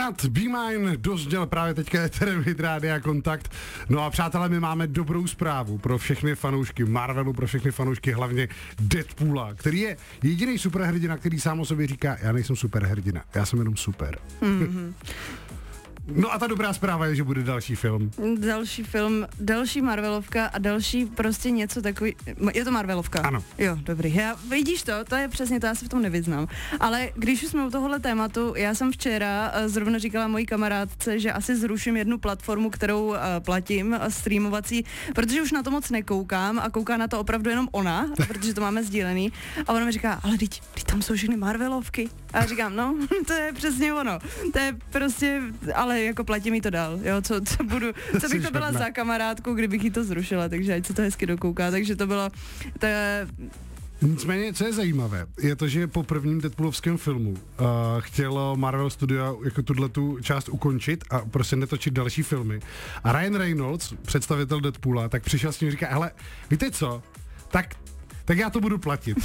Cut, Be Mine, dozněl právě teďka eterem Hit Rádia Kontakt. No a přátelé, my máme dobrou zprávu pro všechny fanoušky Marvelu, pro všechny fanoušky hlavně Deadpoola, který je jediný superhrdina, který sám o sobě říká, já nejsem superhrdina, já jsem jenom super. Mm-hmm. No a ta dobrá zpráva je, že bude další film. Další Marvelovka a další prostě něco takový. Je to Marvelovka? Ano. Jo, dobrý. Vidíš to je přesně to, já se v tom nevyznám. Ale když už jsme u tohohle tématu, já jsem včera zrovna říkala mojí kamarádce, že asi zruším jednu platformu, kterou platím, streamovací, protože už na to moc nekoukám a kouká na to opravdu jenom ona, protože to máme sdílený. A ona mi říká, ale teď tam jsou všechny Marvelovky. A já říkám, no, to je přesně ono. To je prostě, ale jako platí mi to dál, jo, co bych to byla za kamarádku, kdybych jí to zrušila, takže ať se to hezky dokouká, takže to bylo, Nicméně, co je zajímavé, je to, že po prvním Deadpoolovském filmu chtělo Marvel Studio jako tuhletu část ukončit a prostě netočit další filmy. A Ryan Reynolds, představitel Deadpoola, tak přišel s tím a říká, hele, víte co, tak já to budu platit.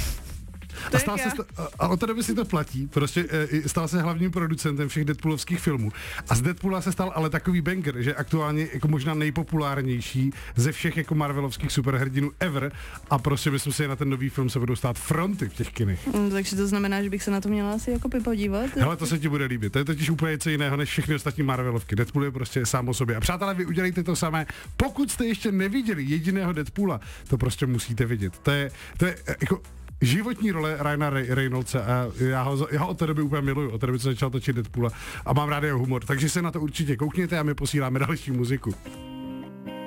A od té doby si to platí, prostě stal se hlavním producentem všech Deadpoolovských filmů. A z Deadpoola se stal ale takový banger, že aktuálně jako možná nejpopulárnější ze všech jako Marvelovských superhrdinů ever. A prostě myslím si, že na ten nový film se budou stát fronty v těch kinech. Takže to znamená, že bych se na to měla asi jako podívat. Hele, to se ti bude líbit. To je totiž úplně něco jiného než všechny ostatní Marvelovky. Deadpool je prostě sám o sobě. A přátelé, vy udělejte to samé. Pokud jste ještě neviděli jediného Deadpoola, to prostě musíte vidět. To je jako životní role Ryana Reynoldse a já ho od té doby úplně miluju, od té doby, co začal točit Deadpoola a mám rád jeho humor, takže se na to určitě koukněte a my posíláme další muziku.